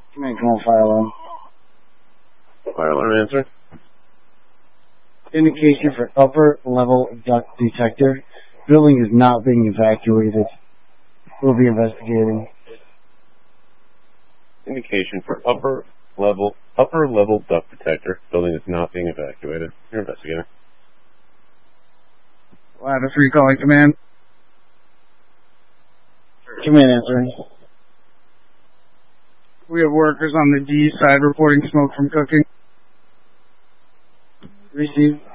Command, come on, fire alarm. Fire alarm answer. Indication for upper level duct detector. Building is not being evacuated. We'll be investigating. Indication for upper level duct detector. Building is not being evacuated. You're investigating. Ladder 3 calling command. Command answering. We have workers on the D side reporting smoke from cooking. Receive.